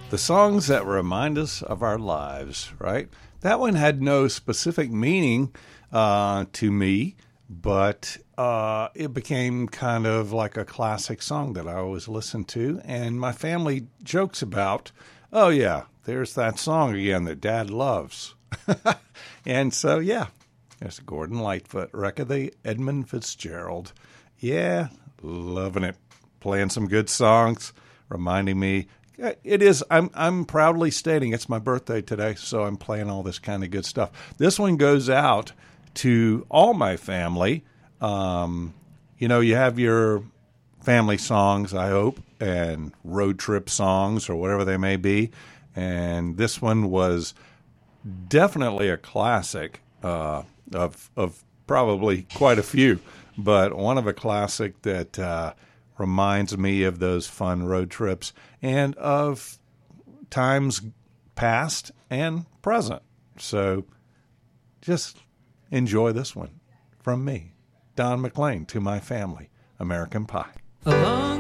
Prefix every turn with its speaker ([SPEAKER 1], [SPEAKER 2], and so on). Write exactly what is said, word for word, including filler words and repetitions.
[SPEAKER 1] The songs that remind us of our lives, right? That one had no specific meaning uh, to me, but uh, it became kind of like a classic song that I always listen to. And my family jokes about, oh, yeah, there's that song again that Dad loves. And so, yeah, there's Gordon Lightfoot, Wreck of the Edmund Fitzgerald. Yeah, loving it. Playing some good songs, reminding me. It is, I'm I'm proudly stating it's my birthday today, so I'm playing all this kind of good stuff. This one goes out to all my family. Um, you know, you have your family songs, I hope, and road trip songs or whatever they may be. And this one was definitely a classic uh, of of probably quite a few, but one of a classic that uh, reminds me of those fun road trips and of times past and present. So just enjoy this one from me, Don McLean, to my family, American Pie.
[SPEAKER 2] Along